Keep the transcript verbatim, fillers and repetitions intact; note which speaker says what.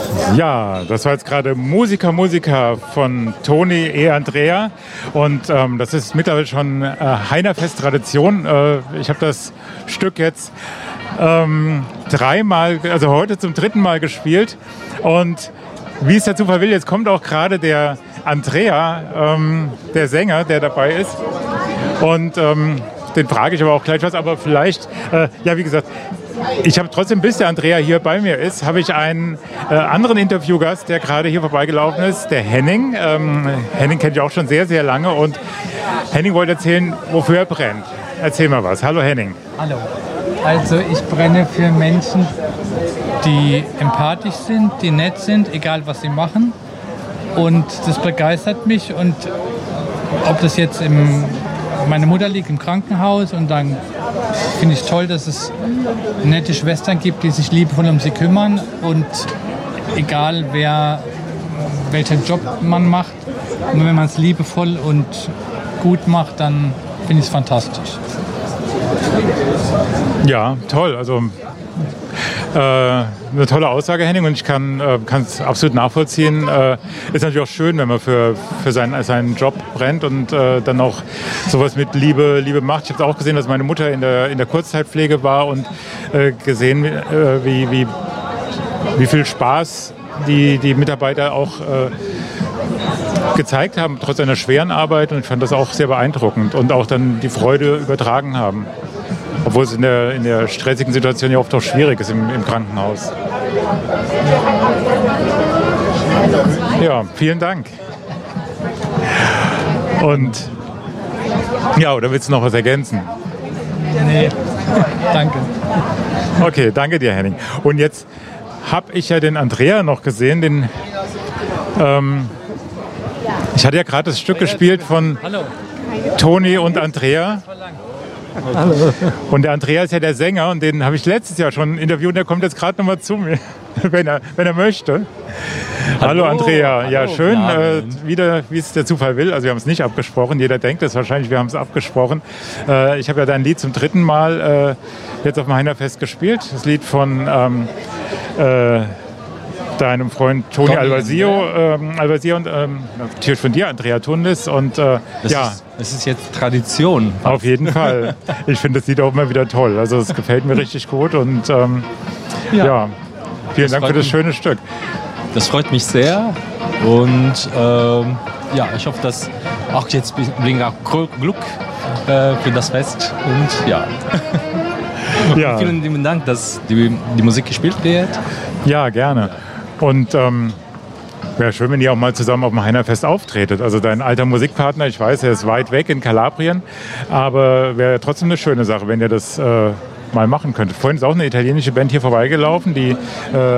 Speaker 1: Ja, das war jetzt gerade Musiker, Musiker von Toni e Andrea und ähm, das ist mittlerweile schon äh, Heinerfest-Tradition. Äh, ich habe das Stück jetzt ähm, dreimal, also heute zum dritten Mal gespielt und wie es der Zufall will, jetzt kommt auch gerade der Andrea, ähm, der Sänger, der dabei ist und ähm, den frage ich aber auch gleich was, aber vielleicht, äh, ja wie gesagt, ich habe trotzdem, bis der Andrea hier bei mir ist, habe ich einen äh, anderen Interviewgast, der gerade hier vorbeigelaufen ist, der Henning. Ähm, Henning kennt ich auch schon sehr, sehr lange und Henning wollte erzählen, wofür er brennt. Erzähl mal was. Hallo Henning.
Speaker 2: Hallo. Also ich brenne für Menschen, die empathisch sind, die nett sind, egal was sie machen. Und das begeistert mich und ob das jetzt im meine Mutter liegt im Krankenhaus und dann finde ich toll, dass es nette Schwestern gibt, die sich liebevoll um sie kümmern und egal wer, welchen Job man macht, nur wenn man es liebevoll und gut macht, dann finde ich es fantastisch.
Speaker 1: Ja, toll. Also äh, eine tolle Aussage, Henning, und ich kann es äh, absolut nachvollziehen. Äh, ist natürlich auch schön, wenn man für, für seinen, seinen Job brennt und äh, dann auch sowas mit Liebe, Liebe macht. Ich habe auch gesehen, dass meine Mutter in der, in der Kurzzeitpflege war und äh, gesehen, äh, wie, wie, wie viel Spaß die, die Mitarbeiter auch äh, gezeigt haben, trotz einer schweren Arbeit. Und ich fand das auch sehr beeindruckend und auch dann die Freude übertragen haben. Obwohl es in der, in der stressigen Situation ja oft auch schwierig ist im, im Krankenhaus. Ja, vielen Dank. Und ja, oder willst du noch was ergänzen?
Speaker 2: Nee, danke.
Speaker 1: Okay, danke dir, Henning. Und jetzt habe ich ja den Andrea noch gesehen, den ähm, ich hatte ja gerade das Stück gespielt von Toni und Andrea. Hallo. Und der Andrea ist ja der Sänger und den habe ich letztes Jahr schon interviewt und der kommt jetzt gerade noch mal zu mir, wenn er, wenn er möchte. Hallo, Hallo Andrea, Hallo. Ja schön, äh, wieder wie es der Zufall will, also wir haben es nicht abgesprochen, jeder denkt es wahrscheinlich, wir haben es abgesprochen. Äh, ich habe ja dein Lied zum dritten Mal äh, jetzt auf dem Heinerfest gespielt, das Lied von ähm, äh, deinem Freund Toni Albasio, ähm, Albasio und ähm, natürlich von dir, Andrea Tundes. Und äh,
Speaker 3: das
Speaker 1: ja.
Speaker 3: Ist, das ist jetzt Tradition.
Speaker 1: Auf jeden Fall. Ich finde das Lied auch immer wieder toll. Also es gefällt mir richtig gut und ähm, ja. ja, vielen das Dank für das mich, schöne Stück.
Speaker 3: Das freut mich sehr und ähm, ja, ich hoffe, dass auch jetzt bringt auch Glück äh, für das Fest und ja.
Speaker 1: ja.
Speaker 3: Und vielen lieben Dank, dass die, die Musik gespielt wird.
Speaker 1: Ja, gerne. Und ähm, wäre schön, wenn ihr auch mal zusammen auf dem Heinerfest auftretet. Also dein alter Musikpartner, ich weiß, er ist weit weg in Kalabrien, aber wäre trotzdem eine schöne Sache, wenn ihr das äh, mal machen könntet. Vorhin ist auch eine italienische Band hier vorbeigelaufen, die äh,